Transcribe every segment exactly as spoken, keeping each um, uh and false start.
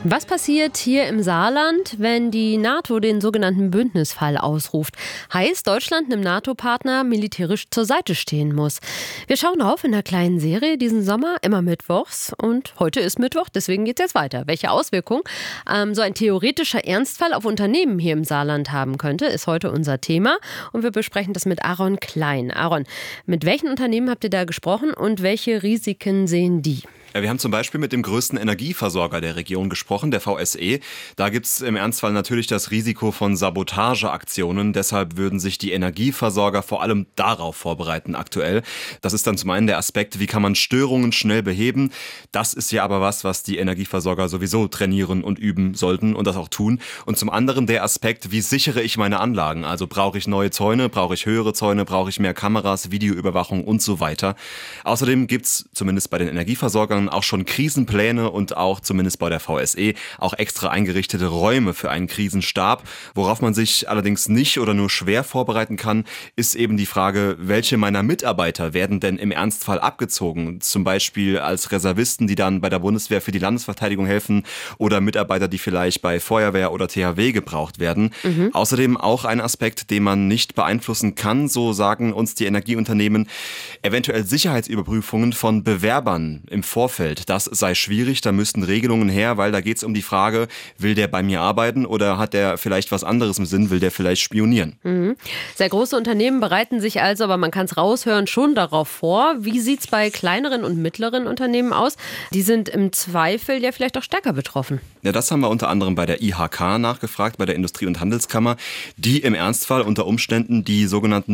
Was passiert hier im Saarland, wenn die NATO den sogenannten Bündnisfall ausruft? Heißt, Deutschland einem NATO-Partner militärisch zur Seite stehen muss. Wir schauen drauf in einer kleinen Serie diesen Sommer, immer mittwochs. Und heute ist Mittwoch, deswegen geht es jetzt weiter. Welche Auswirkungen ähm, so ein theoretischer Ernstfall auf Unternehmen hier im Saarland haben könnte, ist heute unser Thema. Und wir besprechen das mit Aaron Klein. Aaron, mit welchen Unternehmen habt ihr da gesprochen und welche Risiken sehen die? Ja, wir haben zum Beispiel mit dem größten Energieversorger der Region gesprochen, der V S E. Da gibt es im Ernstfall natürlich das Risiko von Sabotageaktionen. Deshalb würden sich die Energieversorger vor allem darauf vorbereiten aktuell. Das ist dann zum einen der Aspekt, wie kann man Störungen schnell beheben. Das ist ja aber was, was die Energieversorger sowieso trainieren und üben sollten und das auch tun. Und zum anderen der Aspekt, wie sichere ich meine Anlagen? Also brauche ich neue Zäune, brauche ich höhere Zäune, brauche ich mehr Kameras, Videoüberwachung und so weiter. Außerdem gibt es zumindest bei den Energieversorgern auch schon Krisenpläne und auch zumindest bei der V S E auch extra eingerichtete Räume für einen Krisenstab. Worauf man sich allerdings nicht oder nur schwer vorbereiten kann, ist eben die Frage, welche meiner Mitarbeiter werden denn im Ernstfall abgezogen? Zum Beispiel als Reservisten, die dann bei der Bundeswehr für die Landesverteidigung helfen oder Mitarbeiter, die vielleicht bei Feuerwehr oder T H W gebraucht werden. Mhm. Außerdem auch ein Aspekt, den man nicht beeinflussen kann, so sagen uns die Energieunternehmen, eventuell Sicherheitsüberprüfungen von Bewerbern im Vorfeld. Das sei schwierig, da müssten Regelungen her, weil da geht es um die Frage, will der bei mir arbeiten oder hat der vielleicht was anderes im Sinn, will der vielleicht spionieren? Mhm. Sehr große Unternehmen bereiten sich also, aber man kann es raushören, schon darauf vor. Wie sieht es bei kleineren und mittleren Unternehmen aus? Die sind im Zweifel ja vielleicht auch stärker betroffen. Ja, das haben wir unter anderem bei der I H K nachgefragt, bei der Industrie- und Handelskammer, die im Ernstfall unter Umständen die sogenannten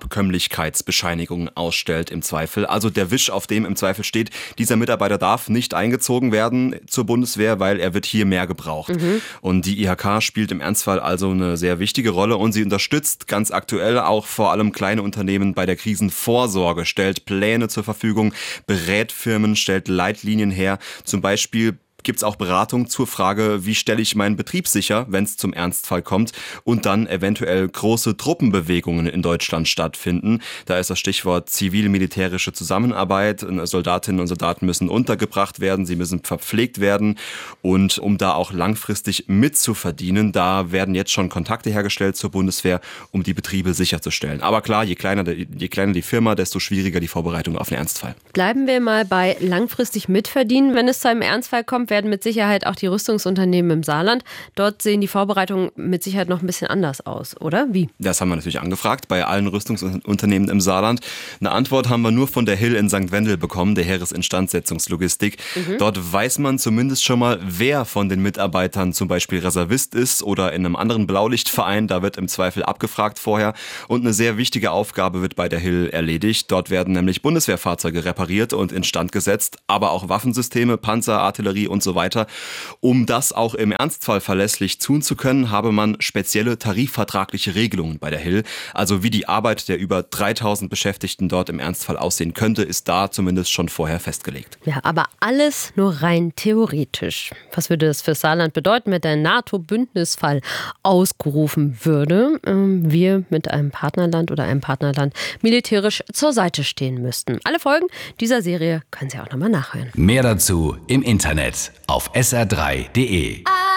Unabkömmlichkeitsbescheinigungen ausstellt im Zweifel. Also der Wisch, auf dem im Zweifel steht, dieser Mitarbeiter darf nicht eingezogen werden zur Bundeswehr, weil er wird hier mehr gebraucht. Mhm. Und die I H K spielt im Ernstfall also eine sehr wichtige Rolle und sie unterstützt ganz aktuell auch vor allem kleine Unternehmen bei der Krisenvorsorge, stellt Pläne zur Verfügung, berät Firmen, stellt Leitlinien her, zum Beispiel gibt es auch Beratung zur Frage, wie stelle ich meinen Betrieb sicher, wenn es zum Ernstfall kommt und dann eventuell große Truppenbewegungen in Deutschland stattfinden. Da ist das Stichwort zivil-militärische Zusammenarbeit. Soldatinnen und Soldaten müssen untergebracht werden, sie müssen verpflegt werden und um da auch langfristig mitzuverdienen, da werden jetzt schon Kontakte hergestellt zur Bundeswehr, um die Betriebe sicherzustellen. Aber klar, je kleiner, je kleiner die Firma, desto schwieriger die Vorbereitung auf den Ernstfall. Bleiben wir mal bei langfristig mitverdienen. Wenn es zu einem Ernstfall kommt, werden mit Sicherheit auch die Rüstungsunternehmen im Saarland. Dort sehen die Vorbereitungen mit Sicherheit noch ein bisschen anders aus, oder? Wie? Das haben wir natürlich angefragt bei allen Rüstungsunternehmen im Saarland. Eine Antwort haben wir nur von der Hill in Sankt Wendel bekommen, der Heeresinstandsetzungslogistik. Mhm. Dort weiß man zumindest schon mal, wer von den Mitarbeitern zum Beispiel Reservist ist oder in einem anderen Blaulichtverein. Da wird im Zweifel abgefragt vorher. Und eine sehr wichtige Aufgabe wird bei der Hill erledigt. Dort werden nämlich Bundeswehrfahrzeuge repariert und instand gesetzt, aber auch Waffensysteme, Panzer, Artillerie und so weiter. Um das auch im Ernstfall verlässlich tun zu können, habe man spezielle tarifvertragliche Regelungen bei der Hill. Also wie die Arbeit der über dreitausend Beschäftigten dort im Ernstfall aussehen könnte, ist da zumindest schon vorher festgelegt. Ja, aber alles nur rein theoretisch. Was würde das für Saarland bedeuten, wenn der NATO-Bündnisfall ausgerufen würde? Wir mit einem Partnerland oder einem Partnerland militärisch zur Seite stehen müssten. Alle Folgen dieser Serie können Sie auch nochmal nachhören. Mehr dazu im Internet auf S R drei punkt de.